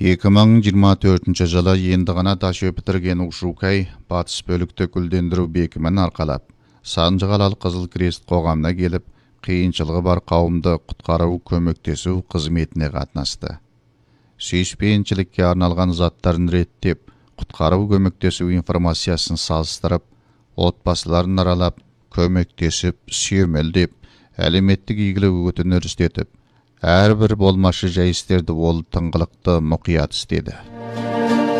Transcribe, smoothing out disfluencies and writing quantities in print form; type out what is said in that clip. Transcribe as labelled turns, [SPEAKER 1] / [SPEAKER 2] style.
[SPEAKER 1] 2024 жылы енді ғана ташып бітірген Ушукай батыс бөлікті гүлдендіру бекімін арқалап, Санжығалал Қызыл Крест қоғамына келіп, қиыншылығы бар қауымды құтқару көмектесу қызметіне қатынасты. Сүйіспеншілікке арналған заттарын реттеп, құтқару көмектесу информациясын салыстырып, отбасыларын аралап, көмектесіп, сүйемелдеп, әлеуметтік игілік өтін өрістетіп, әрбір болмашы жәйістерді ол тыңғылықты мұқият істеді.